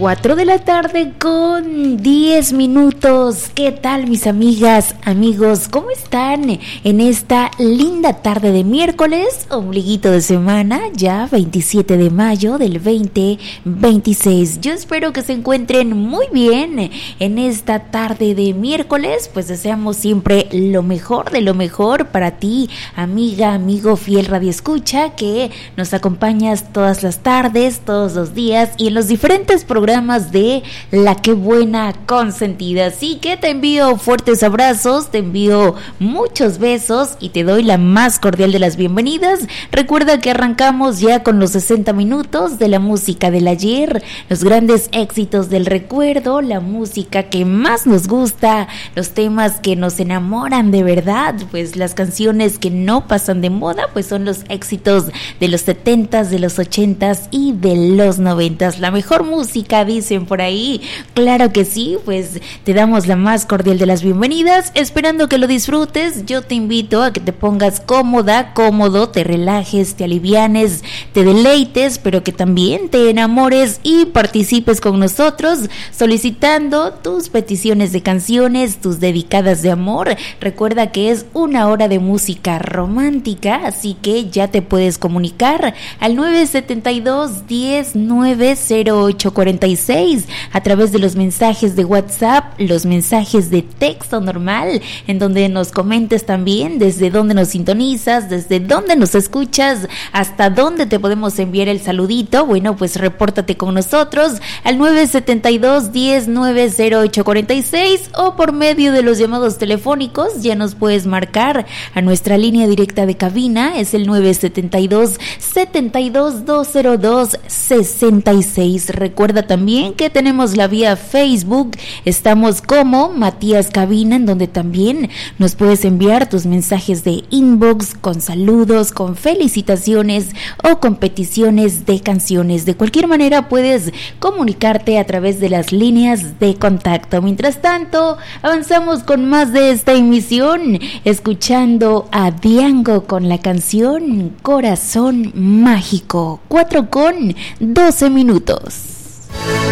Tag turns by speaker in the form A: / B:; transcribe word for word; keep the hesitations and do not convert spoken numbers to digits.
A: cuatro de la tarde con diez minutos. ¿Qué tal, mis amigas, amigos? ¿Cómo están en esta linda tarde de miércoles, ombliguito de semana, ya veintisiete de mayo del veinte veintiséis? Yo espero que se encuentren muy bien en esta tarde de miércoles, pues deseamos siempre lo mejor de lo mejor para ti, amiga, amigo, fiel radioescucha, que nos acompañas todas las tardes, todos los días y en los diferentes programas de La Qué Buena Consentida. Así que te envío fuertes abrazos, te envío muchos besos y te doy la más cordial de las bienvenidas. Recuerda que arrancamos ya con los sesenta minutos de la música del ayer, los grandes éxitos del recuerdo, la música que más nos gusta, los temas que nos enamoran de verdad, pues las canciones que no pasan de moda, pues son los éxitos de los setentas, de los ochentas y de los noventas. La mejor música, dicen por ahí. Claro que sí, pues te damos la más cordial de las bienvenidas, esperando que lo disfrutes. Yo te invito a que te pongas cómoda, cómodo, te relajes, te alivianes, te deleites, pero que también te enamores y participes con nosotros solicitando tus peticiones de canciones, tus dedicadas de amor. Recuerda que es una hora de música romántica, así que ya te puedes comunicar al nueve siete dos, diez, nueve cero ocho cuarenta y seis a través de los mensajes de WhatsApp, los mensajes de texto normal, en donde nos comentes también desde dónde nos sintonizas, desde dónde nos escuchas, hasta dónde te podemos enviar el saludito. Bueno, pues repórtate con nosotros al nueve siete dos, diez, nueve cero ocho cuarenta y seis o por medio de los llamados telefónicos ya nos puedes marcar a nuestra línea directa de cabina, es el nueve siete dos, siete dos, dos cero dos, seis seis. Recuerda también que tenemos la vía Facebook, estamos como Matías Cabina, en donde también nos puedes enviar tus mensajes de inbox con saludos, con felicitaciones o con peticiones de canciones. De cualquier manera puedes comunicarte a través de las líneas de contacto. Mientras tanto, avanzamos con más de esta emisión, escuchando a Diango con la canción Corazón Mágico, cuatro con doce minutos.